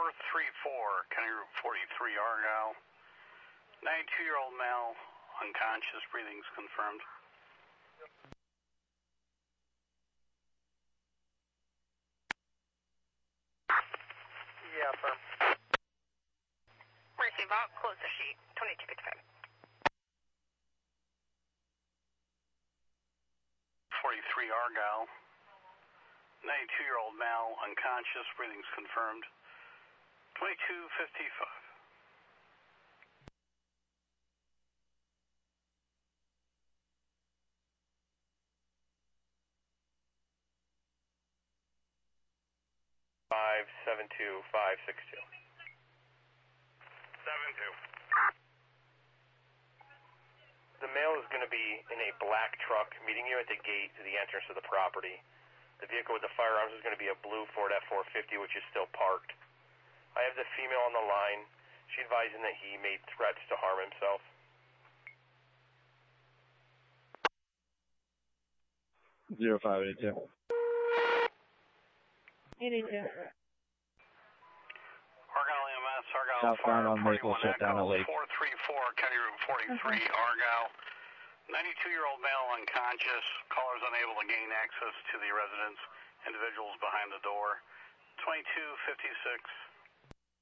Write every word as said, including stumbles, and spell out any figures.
four three four, County Route forty-three, Argyle. ninety-two-year-old male, unconscious, breathing's confirmed. Yeah, firm. Receive out, close the sheet, twenty-two fifty-five. forty-three, Argyle. ninety-two-year-old male, unconscious, breathing's confirmed. twenty-two fifty-five. five seven two five six two. seven two. The male is going to be in a black truck meeting you at the gate to the entrance of the property. The vehicle with the firearms is going to be a blue Ford F four fifty, which is still parked. I have the female on the line. She advising that he made threats to harm himself. Zero five eight two. eight eight two. Argyle E M S, Argyle Southbound Fire, on Maple forty-one shut down Echo, at Lake. four three four, County Route forty-three, Okay. Argyle. ninety-two-year-old male unconscious. Callers unable to gain access to the residence. Individuals behind the door. twenty-two fifty-six.